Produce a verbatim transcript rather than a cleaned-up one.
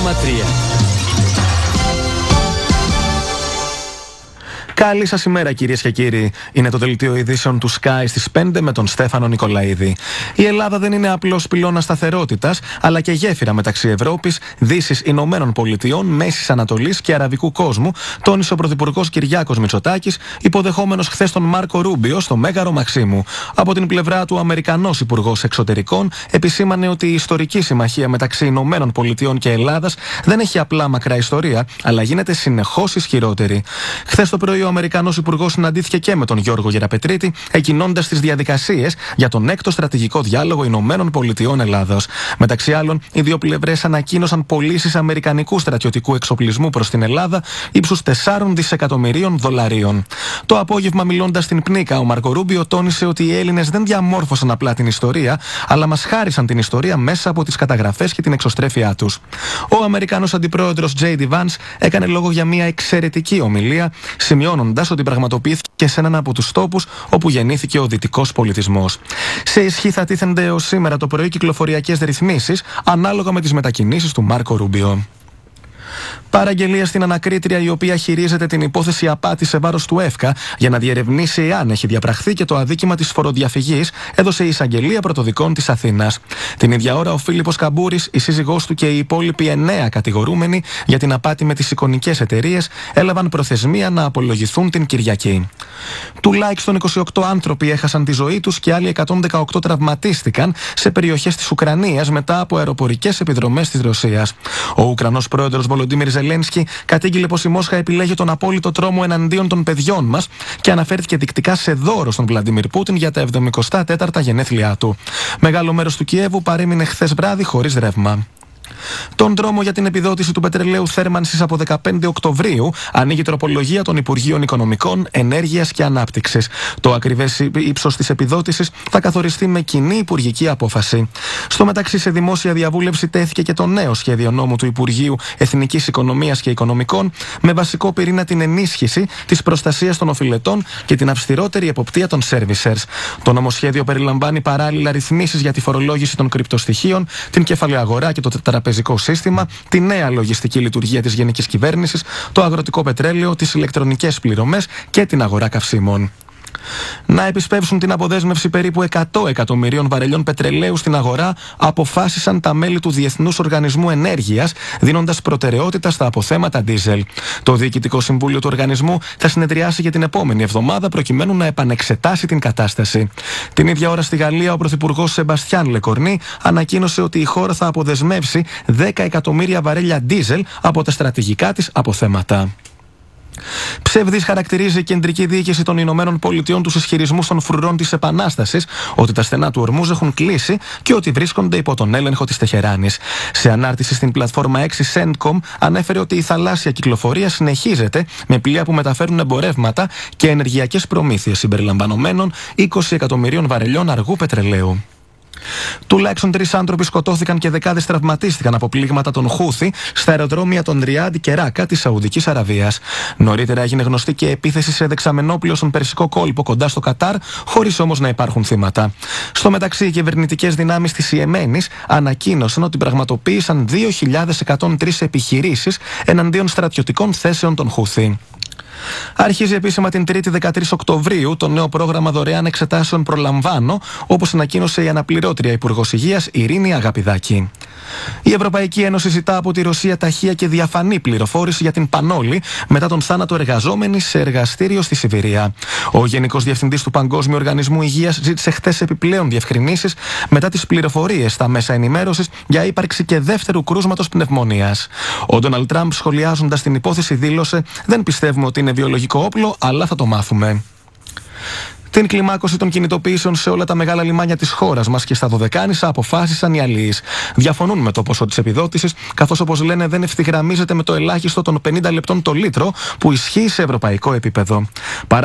κόμμα τρία. Καλή σας ημέρα, κυρίες και κύριοι. Είναι το δελτίο ειδήσεων του Sky στις πέντε με τον Στέφανο Νικολαίδη. Η Ελλάδα δεν είναι απλώς πυλώνας σταθερότητας, αλλά και γέφυρα μεταξύ Ευρώπης, Δύσης, Ηνωμένων Πολιτειών, Μέσης Ανατολής και Αραβικού κόσμου, τόνισε ο Πρωθυπουργός Κυριάκος Μητσοτάκης, υποδεχόμενος χθες τον Μάρκο Ρούμπιο στο Μέγαρο Μαξίμου. Από την πλευρά του, ο Αμερικανός Υπουργός Εξωτερικών επισήμανε ότι η ιστορική συμμαχία μεταξύ Ηνωμένων Πολιτειών και Ελλάδας δεν έχει απλά μακρά ιστορία, αλλά γίνεται συνεχώς ισχυρότερη. Χθες το πρωί, ο Αμερικανός Υπουργός συναντήθηκε και με τον Γιώργο Γεραπετρίτη, εκκινώντας τις διαδικασίες για τον έκτο στρατηγικό διάλογο Ηνωμένων Πολιτειών Ελλάδος. Μεταξύ άλλων, οι δύο πλευρές ανακοίνωσαν πωλήσεις αμερικανικού στρατιωτικού εξοπλισμού προς την Ελλάδα ύψους τεσσάρων δισεκατομμυρίων δολαρίων. Το απόγευμα, μιλώντας στην Πνίκα, ο Μάρκο Ρούμπιο τόνισε ότι οι Έλληνες δεν διαμόρφωσαν απλά την ιστορία, αλλά μας χάρισαν την ιστορία μέσα από τις καταγραφές και την εξωστρέφειά τους. Ο Αμερικανός Αντιπρόεδρος τζέι ντι Vance έκανε λόγο για μια εξαιρετική ομιλία, σημειώνοντας ότι πραγματοποιήθηκε σε έναν από τους τόπους όπου γεννήθηκε ο δυτικός πολιτισμός. Σε ισχύ θα τίθενται ως σήμερα το πρωί κυκλοφοριακές ρυθμίσεις ανάλογα με τις μετακινήσεις του Μάρκο Ρούμπιο. Παραγγελία στην ανακρίτρια, η οποία χειρίζεται την υπόθεση απάτη σε βάρος του ΕΦΚΑ για να διερευνήσει εάν έχει διαπραχθεί και το αδίκημα της φοροδιαφυγής, έδωσε η εισαγγελία πρωτοδικών της Αθήνας. Την ίδια ώρα, ο Φίλιππος Καμπούρης, η σύζυγός του και οι υπόλοιποι εννέα κατηγορούμενοι για την απάτη με τις εικονικές εταιρείες έλαβαν προθεσμία να απολογηθούν την Κυριακή. Τουλάχιστον είκοσι οκτώ άνθρωποι έχασαν τη ζωή τους και άλλοι εκατόν δεκαοκτώ τραυματίστηκαν σε περιοχές της Ουκρανίας μετά από αεροπορικές επιδρομές της Ρωσίας. Ο Ουκρανός πρόεδρος Βολοντίμιρ Ζελένσκι κατήγγειλε πως η Μόσχα επιλέγει τον απόλυτο τρόμο εναντίον των παιδιών μας και αναφέρθηκε δεικτικά σε δώρο στον Βλαντίμιρ Πούτιν για τα εβδομηκοστά τέταρτα γενέθλιά του. Μεγάλο μέρος του Κιέβου παρέμεινε χθες βράδυ χωρίς ρεύμα. Τον δρόμο για την επιδότηση του πετρελαίου θέρμανσης από δεκαπέντε Οκτωβρίου ανοίγει τροπολογία των Υπουργείων Οικονομικών, Ενέργειας και Ανάπτυξης. Το ακριβές ύψος της επιδότησης θα καθοριστεί με κοινή υπουργική απόφαση. Στο μεταξύ, σε δημόσια διαβούλευση τέθηκε και το νέο σχέδιο νόμου του Υπουργείου Εθνικής Οικονομίας και Οικονομικών, με βασικό πυρήνα την ενίσχυση της προστασίας των οφειλετών και την αυστηρότερη εποπτεία των servicers. Το νομοσχέδιο περιλαμβάνει παράλληλα ρυθμίσεις για τη φορολόγηση των κρυπτοστοιχείων, την κεφαλαιαγορά και το τραπεζικό σύστημα, τη νέα λογιστική λειτουργία της γενικής κυβέρνησης, το αγροτικό πετρέλαιο, τις ηλεκτρονικές πληρωμές και την αγορά καυσίμων. Να επισπεύσουν την αποδέσμευση περίπου εκατό εκατομμυρίων βαρελιών πετρελαίου στην αγορά αποφάσισαν τα μέλη του Διεθνούς Οργανισμού Ενέργειας, δίνοντας προτεραιότητα στα αποθέματα ντίζελ. Το Διοικητικό Συμβούλιο του οργανισμού θα συνεδριάσει για την επόμενη εβδομάδα προκειμένου να επανεξετάσει την κατάσταση. Την ίδια ώρα στη Γαλλία, ο Πρωθυπουργός Σεμπαστιάν Λεκορνί ανακοίνωσε ότι η χώρα θα αποδεσμεύσει δέκα εκατομμύρια βαρέλια ντίζελ από τα στρατηγικά της αποθέματα. Ψευδής χαρακτηρίζει η κεντρική διοίκηση των Ηνωμένων Πολιτειών τους ισχυρισμούς των φρουρών της Επανάστασης ότι τα στενά του Ορμούζ έχουν κλείσει και ότι βρίσκονται υπό τον έλεγχο της Τεχεράνης. Σε ανάρτηση στην πλατφόρμα έξι Centcom ανέφερε ότι η θαλάσσια κυκλοφορία συνεχίζεται με πλοία που μεταφέρουν εμπορεύματα και ενεργειακές προμήθειες συμπεριλαμβανομένων είκοσι εκατομμυρίων βαρελιών αργού πετρελαίου. Τουλάχιστον τρεις άνθρωποι σκοτώθηκαν και δεκάδες τραυματίστηκαν από πλήγματα των Χούθι στα αεροδρόμια των Ριάντ και Ράκα της Σαουδικής Αραβίας. Νωρίτερα έγινε γνωστή και επίθεση σε δεξαμενόπλαιο στον Περσικό κόλπο κοντά στο Κατάρ, χωρίς όμως να υπάρχουν θύματα. Στο μεταξύ, οι κυβερνητικές δυνάμεις της Ιεμένης ανακοίνωσαν ότι πραγματοποίησαν δύο χιλιάδες εκατόν τρεις επιχειρήσεις εναντίον στρατιωτικών θέσεων των Χούθι. Αρχίζει επίσημα την Τρίτη δεκατρείς Οκτωβρίου το νέο πρόγραμμα δωρεάν εξετάσεων Προλαμβάνω, όπως ανακοίνωσε η αναπληρώτρια Υπουργός Υγείας Ειρήνη Αγαπηδάκη. Η Ευρωπαϊκή Ένωση ζητά από τη Ρωσία ταχεία και διαφανή πληροφόρηση για την Πανόλη μετά τον θάνατο εργαζόμενης σε εργαστήριο στη Σιβηρία. Ο Γενικός Διευθυντής του Παγκόσμιου Οργανισμού Υγείας ζήτησε χθες επιπλέον διευκρινήσεις μετά τις πληροφορίες στα μέσα ενημέρωσης για ύπαρξη και δεύτερου κρούσματος πνευμονίας. Ο Ντόναλντ Τραμπ, σχολιάζοντας την υπόθεση, δήλωσε: «Δεν πιστεύουμε ότι είναι βιολογικό όπλο, αλλά θα το μάθουμε». Την κλιμάκωση των κινητοποιήσεων σε όλα τα μεγάλα λιμάνια της χώρας μας και στα Δωδεκάνησα αποφάσισαν οι αλλοίς. Διαφωνούν με το ποσό της επιδότησης, καθώς, όπως λένε, δεν ευθυγραμμίζεται με το ελάχιστο των πενήντα λεπτών το λίτρο που ισχύει σε ευρωπαϊκό επίπεδο.